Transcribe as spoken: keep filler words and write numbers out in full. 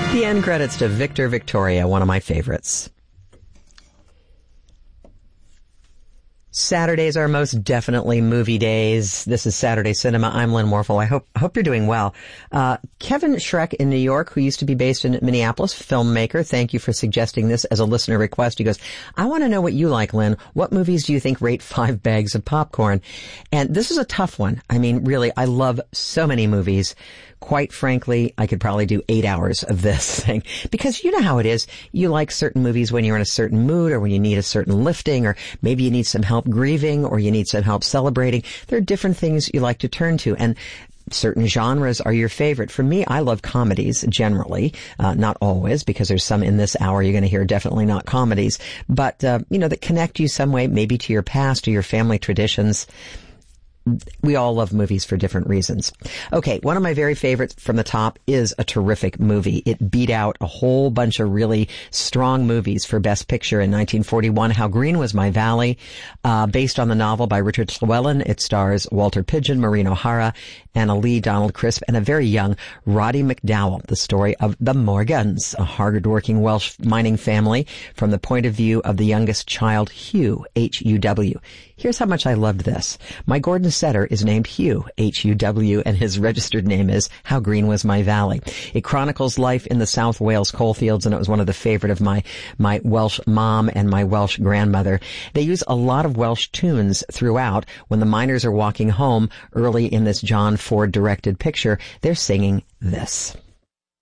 The end credits to Victor Victoria, one of my favorites. Saturdays are most definitely movie days. This is Saturday Cinema. I'm Lynn Morphle. I hope hope you're doing well. Uh, Kevin Schreck in New York, who used to be based in Minneapolis, filmmaker. Thank you for suggesting this as a listener request. He goes, I want to know what you like, Lynn. What movies do you think rate five bags of popcorn? And this is a tough one. I mean, really, I love so many movies. Quite frankly, I could probably do eight hours of this thing because you know how it is. You like certain movies when you're in a certain mood or when you need a certain lifting or maybe you need some help grieving or you need some help celebrating. There are different things you like to turn to, and certain genres are your favorite. For me, I love comedies generally, uh, not always, because there's some in this hour you're going to hear definitely not comedies, but, uh, you know, that connect you some way, maybe to your past or your family traditions. We all love movies for different reasons. Okay, one of my very favorites from the top is a terrific movie. It beat out a whole bunch of really strong movies for Best Picture in nineteen forty-one, How Green Was My Valley, uh, based on the novel by Richard Llewellyn. It stars Walter Pidgeon, Maureen O'Hara, Anna Lee, Donald Crisp, and a very young Roddy McDowall, the story of the Morgans, a hard-working Welsh mining family from the point of view of the youngest child, Hugh, H U W. Here's how much I loved this. My Gordon setter is named Hugh, H U W, and his registered name is How Green Was My Valley. It chronicles life in the South Wales coalfields, and it was one of the favorite of my, my Welsh mom and my Welsh grandmother. They use a lot of Welsh tunes throughout. When the miners are walking home early in this John Ford directed picture, they're singing this.